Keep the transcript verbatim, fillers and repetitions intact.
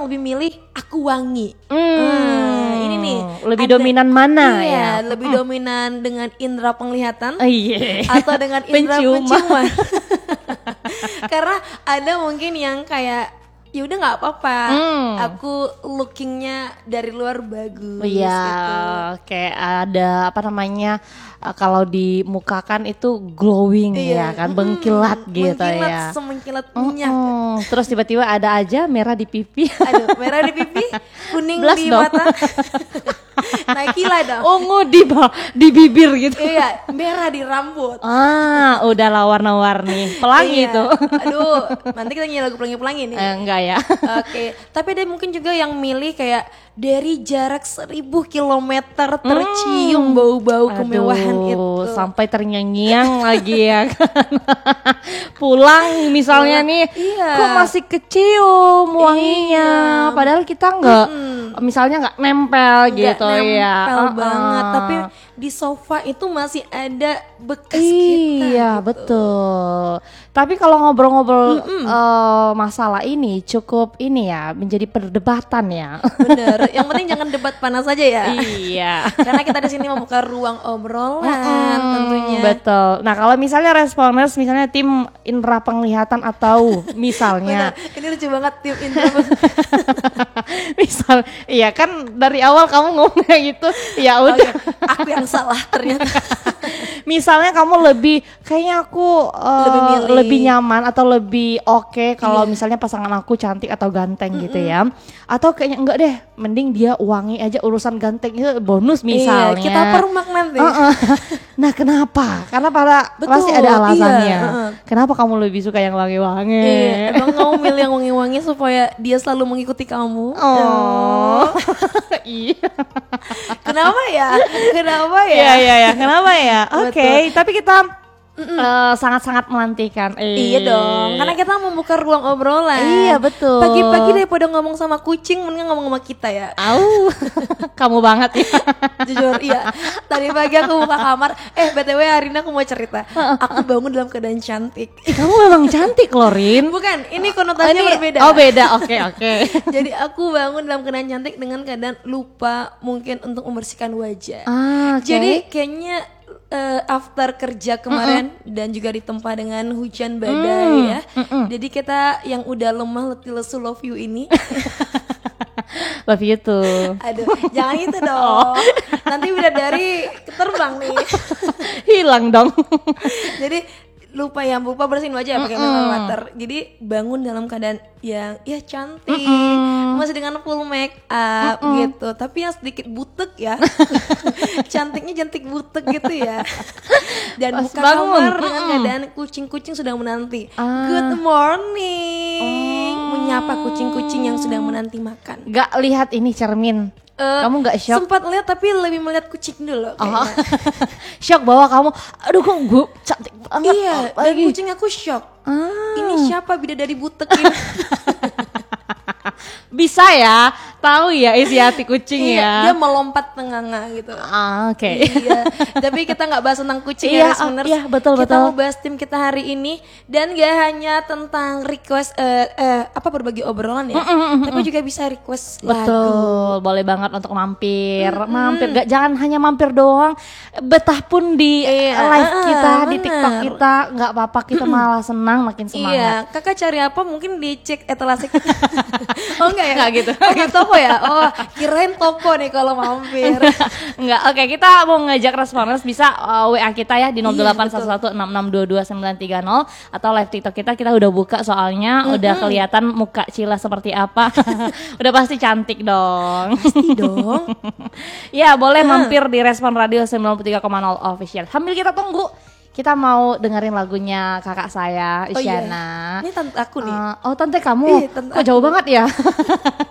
yang lebih milih aku wangi. Hmm, Nah, ini nih lebih ada- dominan mana iya, ya? lebih dominan dengan indera penglihatan Oh, iya. atau dengan indera Penciuman. penciuman. Karena ada mungkin yang kayak ya udah nggak apa-apa, Hmm. aku lookingnya dari luar bagus. Iya, gitu. kayak ada apa namanya uh, kalau di muka kan itu glowing ya Iya. kan, bengkilat Mm-mm, gitu mengkilat ya. semengkilat minyak. Mm-mm. Terus tiba-tiba ada aja merah di pipi. Aduh, merah di pipi, kuning Blas di dong. mata. Naikila dong. Ungu di ba- di bibir gitu. Iya, merah di rambut. Ah, udahlah warna-warni. Pelangi Iya. itu. Aduh, nanti kita nyanyi lagu pelangi-pelangi nih. Eh, enggak ya. Oke, tapi ada mungkin juga yang milih kayak dari jarak seribu kilometer tercium bau-bau kemewahan Aduh, itu. sampai terngiang-ngiang lagi ya kan. Pulang misalnya Pulang, nih, iya. kok masih kecium wanginya. Iya. Padahal kita nggak, Mm-mm. misalnya nggak nempel Nggak gitu ya. nempel Uh-uh. banget, tapi di sofa itu masih ada bekas kita. Iya, gitu. betul. Tapi kalau ngobrol-ngobrol eh, masalah ini cukup ini ya, menjadi perdebatan ya. Bener, yang penting jangan debat panas aja ya. Iya. Karena kita di sini membuka ruang obrolan Hmm, tentunya. betul. Nah, kalau misalnya responders, misalnya tim indera penglihatan atau misalnya, Bener, ini lucu banget tim Indra. misal, iya kan dari awal kamu ngomongnya gitu, ya Oke, udah. aku yang salah ternyata. Misalnya kamu lebih, kayaknya aku uh, Lebih milih. lebih nyaman atau lebih oke kalau misalnya pasangan aku cantik atau ganteng gitu ya. Atau kayaknya enggak deh, mending dia wangi aja, urusan ganteng itu bonus misalnya. Iya, kita permak nanti. Uh-uh. Nah, kenapa? Karena pada Betul, pasti ada alasannya. iya, uh-uh. Kenapa kamu lebih suka yang wangi-wangi? Iya, emang kamu milih yang wangi-wangi supaya dia selalu mengikuti kamu? Oh, iya. Kenapa ya? Kenapa ya? Iya, iya, iya. Kenapa ya? Oke, Betul. tapi kita eh, sangat-sangat menantikan. Iya dong, karena kita membuka ruang obrolan. Iya, betul. Pagi-pagi daripada ngomong sama kucing, mending ngomong sama kita ya. Au, kamu banget ya. Jujur, iya. Tadi pagi aku buka kamar, eh B T W hari ini aku mau cerita. Aku bangun dalam keadaan cantik. Ih, kamu memang cantik, Lorin. Bukan, ini konotasinya Ini- berbeda. Oh, beda. Oke, oke. Jadi aku bangun dalam keadaan cantik dengan keadaan lupa mungkin untuk membersihkan wajah. Ah, oke. Jadi kayaknya eh, after kerja kemarin dan juga ditempa dengan hujan badai Mm, ya. Jadi kita yang udah lemah letih lesu love you ini, love you too. aduh jangan itu dong. Oh. Nanti bidadari terbang nih. Hilang dong. Jadi lupa ya, lupa bersihin wajah pakai mineral water. Jadi bangun dalam keadaan yang ya cantik, masih dengan full make up gitu. Tapi yang sedikit butek ya. Cantiknya cantik butek gitu ya. Dan Pas buka bangun, kamar dengan mm-mm. keadaan kucing-kucing sedang menanti. Ah. Good morning. Menyapa kucing-kucing yang sedang menanti makan. Gak lihat ini cermin. Eh, Kamu gak shock? Sempat lihat tapi lebih melihat kucing dulu Oh. kayaknya. Shock bahwa kamu, aduh kok gue cantik banget. Iya, dan lagi. kucing aku shock. Ah. Ini siapa bidadari butek ini? Bisa ya, tahu ya isi hati kucing Iya, dia ya. melompat tengah-tengah gitu. Ah, oke. Iya, tapi kita nggak bahas tentang kucing Iya, ya, listeners. iya, betul, Kita betul. mau bahas tim kita hari ini dan gak hanya tentang request eh, eh, apa berbagi obrolan ya, tapi juga bisa request lagu. Betul, boleh banget untuk mampir, mampir. Gak jangan hanya mampir doang, betah pun di Iya, live ah, kita, di benar. TikTok kita, nggak apa-apa, kita malah senang, makin semangat. Iya, kakak cari apa mungkin dicek etalase kita. Oh enggak ya? Nggak gitu. Oh enggak toko ya? Oh kirain toko nih kalau mampir. Enggak, oke, kita mau ngajak responders bisa uh, W A kita ya di nol Iya, delapan satu satu enam enam dua dua sembilan tiga nol atau live TikTok kita, kita udah buka soalnya, udah kelihatan muka Cila seperti apa. Udah pasti cantik dong. Pasti dong. Ya, boleh mampir di Respon Radio sembilan puluh tiga koma nol Official. Sambil kita tunggu, kita mau dengerin lagunya kakak saya, Oh iya. Isyana. Ini tante aku nih. Uh, oh, tante kamu, Ih, tante kok jauh banget ya?